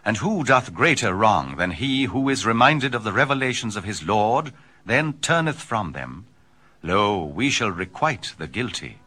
And who doth greater wrong than he who is reminded of the revelations of his Lord, then turneth from them? Lo, we shall requite the guilty.